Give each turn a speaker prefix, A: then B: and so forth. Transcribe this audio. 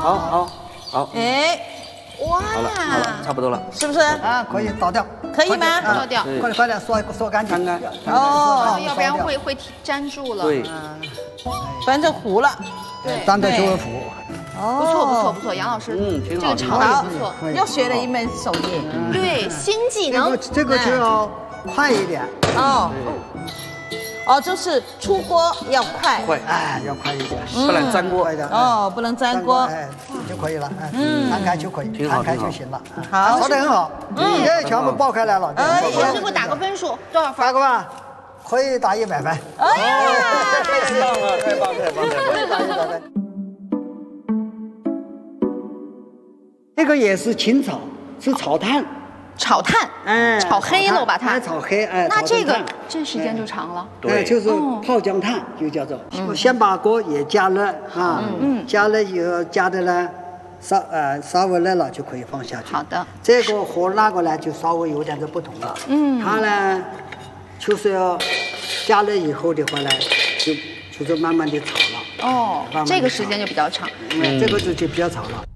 A: 好。
B: 哎，哇，
A: 好了，差不多了。
B: 是不是？
C: 啊，可以倒掉，
B: 可以吗？
D: 倒掉，
C: 快点刷干净。
B: 哦，
D: 要不然会粘住了。
A: 对，
B: 反正糊了。
D: 对，
C: 粘的就会糊。
D: 不错，杨老师，
A: 挺好。
D: 这个炒的不错，
B: 又学了一门手艺。
D: 对，新技能。
C: 这个就要快一点。
B: 就是出锅要快，
C: 哎，要快一点，
A: 不能粘锅。
B: 不能粘锅，
C: 哎，就可以了，摊开就可以，摊开就行了。
B: 好，
C: 炒得很好，也全部爆开来了。
D: 师傅打个分数，多少分？
C: 8个吧，可以打100分。
B: 哎呀，
A: 太棒了，太棒了！
C: 可以打100分。这个也是清炒，是炒炭。
D: 炒炭，炒黑了把它，
C: 炒黑，
D: 那这时间就长了。
C: 对，就是泡姜炭，就叫做。先把锅也加热啊，加热以后加的呢，稍微热了就可以放下去。
D: 好的。
C: 这个和那个呢就稍微有点不同了。它呢就是要加热以后的话呢，就是慢慢的炒了。
D: 这个时间就比较长。
C: 这个就比较炒了。